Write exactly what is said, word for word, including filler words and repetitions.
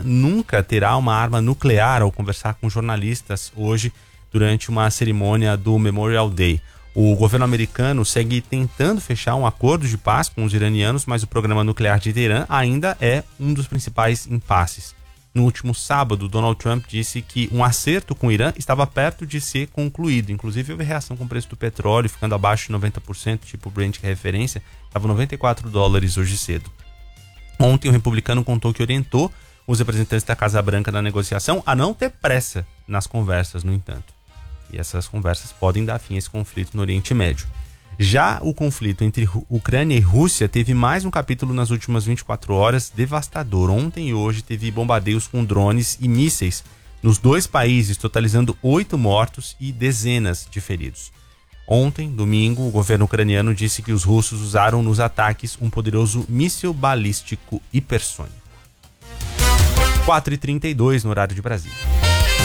nunca terá uma arma nuclear ao conversar com jornalistas hoje durante uma cerimônia do Memorial Day. O governo americano segue tentando fechar um acordo de paz com os iranianos, mas o programa nuclear de Teherã ainda é um dos principais impasses. No último sábado, Donald Trump disse que um acerto com o Irã estava perto de ser concluído. Inclusive, houve reação com o preço do petróleo, ficando abaixo de noventa por cento, tipo o Brent, que é referência, estava noventa e quatro dólares hoje cedo. Ontem, o republicano contou que orientou os representantes da Casa Branca na negociação a não ter pressa nas conversas, no entanto. E essas conversas podem dar fim a esse conflito no Oriente Médio. Já o conflito entre Ucrânia e Rússia teve mais um capítulo nas últimas vinte e quatro horas devastador. Ontem e hoje teve bombardeios com drones e mísseis nos dois países, totalizando oito mortos e dezenas de feridos. Ontem, domingo, o governo ucraniano disse que os russos usaram nos ataques um poderoso míssil balístico hipersônico. quatro e trinta e dois no horário de Brasília.